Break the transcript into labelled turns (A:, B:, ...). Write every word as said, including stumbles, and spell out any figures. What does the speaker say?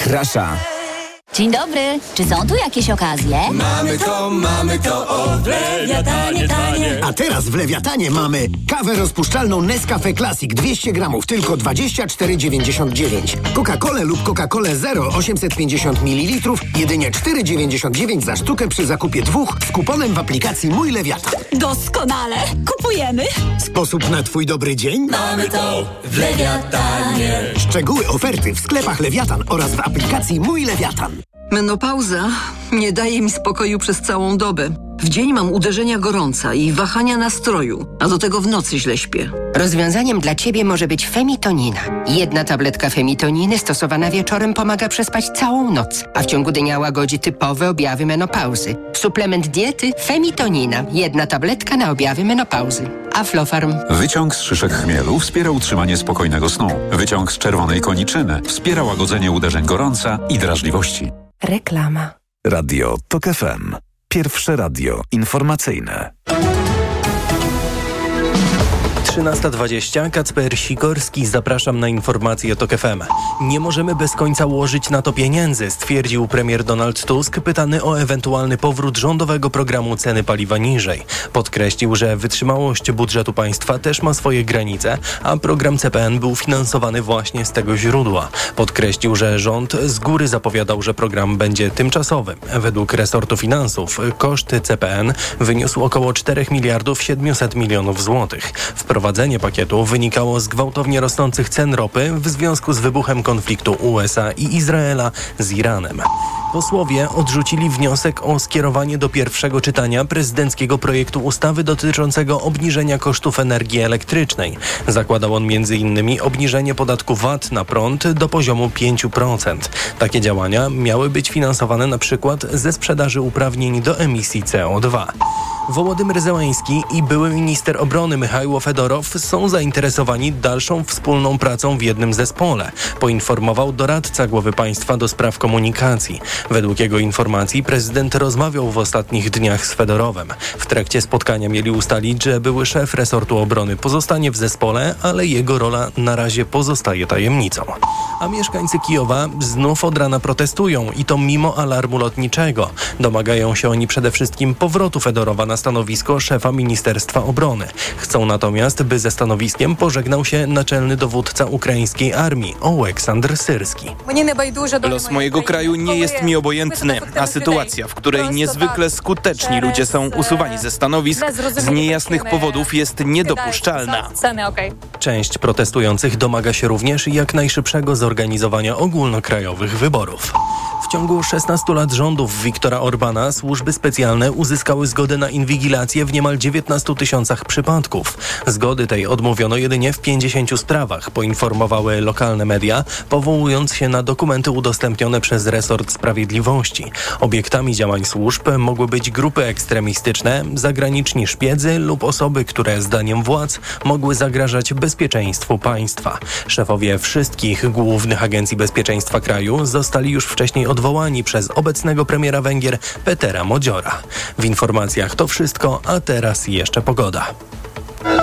A: zaprasza.
B: Dzień dobry, czy są tu jakieś okazje?
C: Mamy to, mamy to, o w Lewiatanie tanie.
D: A teraz w Lewiatanie mamy kawę rozpuszczalną Nescafe Classic dwieście gramów, tylko dwadzieścia cztery dziewięćdziesiąt dziewięć. Coca-Colę lub Coca-Colę Zero osiemset pięćdziesiąt mililitrów, jedynie cztery dziewięćdziesiąt dziewięć za sztukę przy zakupie dwóch z kuponem w aplikacji Mój Lewiatan.
B: Doskonale, kupujemy.
D: Sposób na twój dobry dzień?
C: Mamy to w Lewiatanie.
D: Szczegóły oferty w sklepach Lewiatan oraz w aplikacji Mój Lewiatan.
E: Menopauza nie daje mi spokoju przez całą dobę. W dzień mam uderzenia gorąca i wahania nastroju, a do tego w nocy źle śpię.
F: Rozwiązaniem dla Ciebie może być Femitonina. Jedna tabletka Femitoniny stosowana wieczorem pomaga przespać całą noc, a w ciągu dnia łagodzi typowe objawy menopauzy. Suplement diety Femitonina. Jedna tabletka na objawy menopauzy. Aflofarm.
G: Wyciąg z szyszek chmielu wspiera utrzymanie spokojnego snu. Wyciąg z czerwonej koniczyny wspiera łagodzenie uderzeń gorąca i drażliwości.
H: Reklama.
I: Radio TOK F M. Pierwsze radio informacyjne.
J: trzynasta dwadzieścia, Kacper Sikorski, zapraszam na informacje TOK F M. Nie możemy bez końca łożyć na to pieniędzy, stwierdził premier Donald Tusk, pytany o ewentualny powrót rządowego programu ceny paliwa niżej. Podkreślił, że wytrzymałość budżetu państwa też ma swoje granice, a program C P N był finansowany właśnie z tego źródła. Podkreślił, że rząd z góry zapowiadał, że program będzie tymczasowy. Według resortu finansów koszt C P N wyniósł około cztery miliardów siedemset milionów złotych. Wprowadzenie pakietu wynikało z gwałtownie rosnących cen ropy w związku z wybuchem konfliktu U S A i Izraela z Iranem. Posłowie odrzucili wniosek o skierowanie do pierwszego czytania prezydenckiego projektu ustawy dotyczącego obniżenia kosztów energii elektrycznej. Zakładał on między innymi obniżenie podatku V A T na prąd do poziomu pięć procent. Takie działania miały być finansowane na przykład ze sprzedaży uprawnień do emisji C O dwa. Wołodymyr Zełański i były minister obrony Michajło Fedorow są zainteresowani dalszą wspólną pracą w jednym zespole, poinformował doradca głowy państwa do spraw komunikacji. Według jego informacji prezydent rozmawiał w ostatnich dniach z Fedorowem. W trakcie spotkania mieli ustalić, że były szef resortu obrony pozostanie w zespole, ale jego rola na razie pozostaje tajemnicą. A mieszkańcy Kijowa znów od rana protestują i to mimo alarmu lotniczego. Domagają się oni przede wszystkim powrotu Fedorowa na stanowisko szefa Ministerstwa Obrony. Chcą natomiast, by ze stanowiskiem pożegnał się naczelny dowódca ukraińskiej armii Oleksandr Syrski.
K: Los mojego kraju nie jest mi obojętny, a sytuacja, w której niezwykle skuteczni ludzie są usuwani ze stanowisk z niejasnych powodów, jest niedopuszczalna.
J: Część protestujących domaga się również jak najszybszego zorganizowania ogólnokrajowych wyborów. W ciągu szesnastu lat rządów Viktora Orbana służby specjalne uzyskały zgodę na inwigilację w niemal dziewiętnastu tysiącach przypadków. Zgody tej odmówiono jedynie w pięćdziesięciu sprawach, poinformowały lokalne media, powołując się na dokumenty udostępnione przez resort sprawiedliwości. Obiektami działań służb mogły być grupy ekstremistyczne, zagraniczni szpiedzy lub osoby, które zdaniem władz mogły zagrażać bezpieczeństwu państwa. Szefowie wszystkich głównych agencji bezpieczeństwa kraju zostali już wcześniej odwołani przez obecnego premiera Węgier Petera Modziora. W informacjach to wszystko, a teraz jeszcze pogoda.